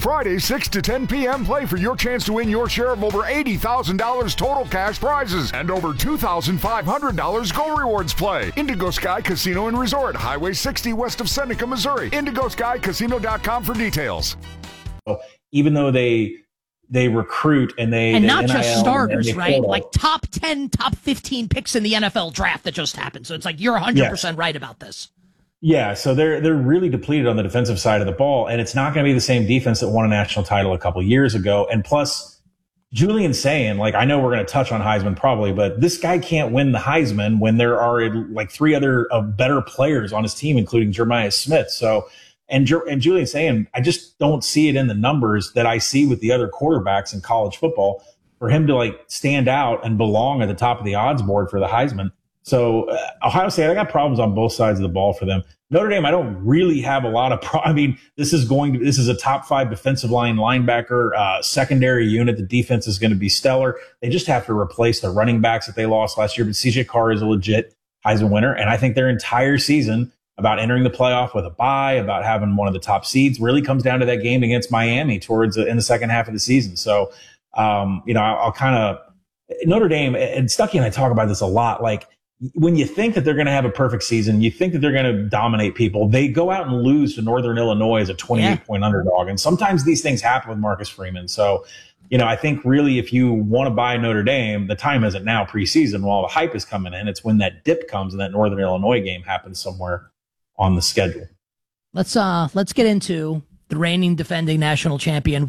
Friday, 6 to 10 p.m. Play for your chance to win your share of over $80,000 total cash prizes and over $2,500 Go Rewards Play. Indigo Sky Casino and Resort, Highway 60 west of Seneca, Missouri. IndigoSkyCasino.com for details. Even though they recruit and not just starters, right? Like top 10, top 15 picks in the NFL draft that just happened. So it's like you're 100% right about this. Yeah, so they're really depleted on the defensive side of the ball, and it's not going to be the same defense that won a national title a couple years ago. And plus, Julian Sayin, like, I know we're going to touch on Heisman probably, but this guy can't win the Heisman when there are like three other better players on his team, including Jeremiah Smith. So, and Julian Sayin, I just don't see it in the numbers that I see with the other quarterbacks in college football for him to like stand out and belong at the top of the odds board for the Heisman. So Ohio State, I got problems on both sides of the ball for them. Notre Dame, I don't really have a lot of I mean, this is a top 5 defensive line linebacker, secondary unit. The defense is going to be stellar. They just have to replace the running backs that they lost last year. But CJ Carr is a legit Heisman winner. And I think their entire season about entering the playoff with a bye, about having one of the top seeds really comes down to that game against Miami in the second half of the season. So, I'll kind of Notre Dame, and Stuckey and I talk about this a lot. Like, when you think that they're going to have a perfect season, you think that they're going to dominate people, they go out and lose to Northern Illinois as a 28-point underdog. And sometimes these things happen with Marcus Freeman. So, I think really if you want to buy Notre Dame, the time isn't now preseason while the hype is coming in. It's when that dip comes and that Northern Illinois game happens somewhere on the schedule. Let's get into the reigning defending national champion.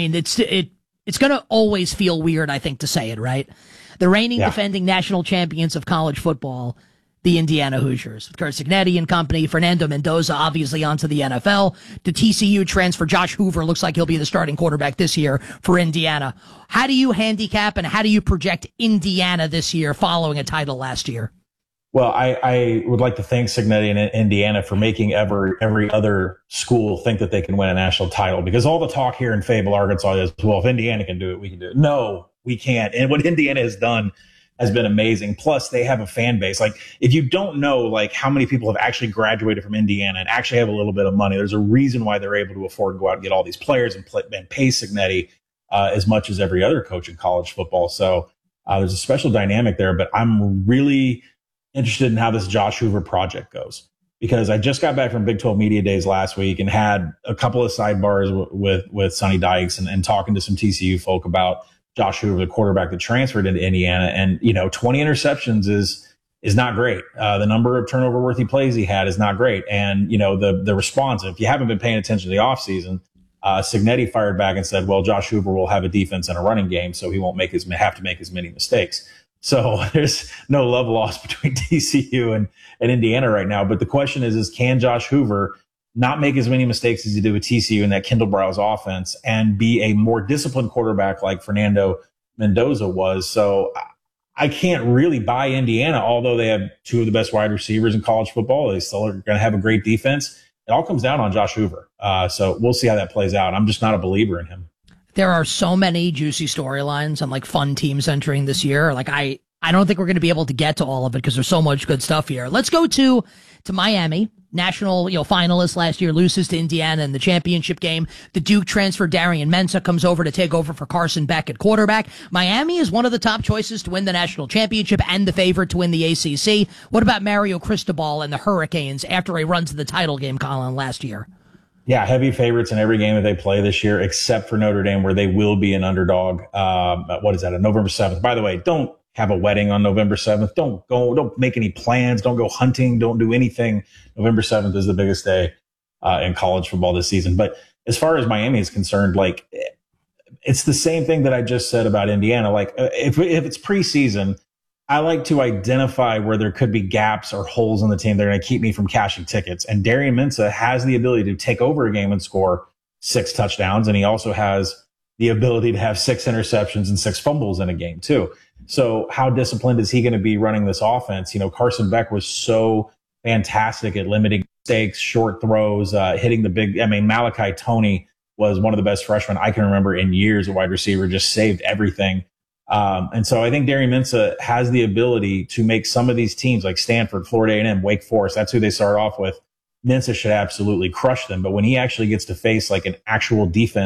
It's going to always feel weird, I think, to say it, right? The reigning defending national champions of college football, the Indiana Hoosiers. With Curt Cignetti and company, Fernando Mendoza obviously onto the NFL. The TCU transfer, Josh Hoover, looks like he'll be the starting quarterback this year for Indiana. How do you handicap and how do you project Indiana this year following a title last year? Well, I would like to thank Cignetti and Indiana for making every other school think that they can win a national title, because all the talk here in Fayetteville, Arkansas is, well, if Indiana can do it, we can do it. No, we can't. And what Indiana has done has been amazing. Plus, they have a fan base. Like, if you don't know, like, how many people have actually graduated from Indiana and actually have a little bit of money, there's a reason why they're able to afford to go out and get all these players and pay Cignetti as much as every other coach in college football. So there's a special dynamic there. But I'm really interested in how this Josh Hoover project goes, because I just got back from Big 12 Media Days last week and had a couple of sidebars with Sonny Dykes and talking to some TCU folk about Josh Hoover, the quarterback that transferred into Indiana. And, 20 interceptions is not great. The number of turnover worthy plays he had is not great. And, the response, if you haven't been paying attention to the offseason, Cignetti fired back and said, well, Josh Hoover will have a defense and a running game, so he won't have to make as many mistakes. So there's no love lost between TCU and Indiana right now. But the question is can Josh Hoover not make as many mistakes as he did with TCU in that Kendall Briles offense and be a more disciplined quarterback like Fernando Mendoza was? So I can't really buy Indiana, although they have two of the best wide receivers in college football. They still are going to have a great defense. It all comes down on Josh Hoover. So we'll see how that plays out. I'm just not a believer in him. There are so many juicy storylines and like fun teams entering this year. Like I don't think we're going to be able to get to all of it because there's so much good stuff here. Let's go to Miami. National, finalist last year, loses to Indiana in the championship game. The Duke transfer Darian Mensah comes over to take over for Carson Beck at quarterback. Miami is one of the top choices to win the national championship and the favorite to win the ACC. What about Mario Cristobal and the Hurricanes after a run to the title game, Colin, last year? Yeah, heavy favorites in every game that they play this year, except for Notre Dame, where they will be an underdog. What is that, on November 7th? By the way, don't have a wedding on November 7th. Don't make any plans. Don't go hunting. Don't do anything. November 7th is the biggest day in college football this season. But as far as Miami is concerned, like, it's the same thing that I just said about Indiana. Like, if it's preseason, I like to identify where there could be gaps or holes in the team that are going to keep me from cashing tickets. And Darian Mensah has the ability to take over a game and score 6 touchdowns. And he also has the ability to have 6 interceptions and 6 fumbles in a game too. So how disciplined is he going to be running this offense? Carson Beck was so fantastic at limiting mistakes, short throws, hitting the big. Malachi Toney was one of the best freshmen I can remember in years. A wide receiver, just saved everything. And so I think Darian Mensah has the ability to make some of these teams like Stanford, Florida A&M, Wake Forest, that's who they start off with. Mensah should absolutely crush them. But when he actually gets to face like an actual defense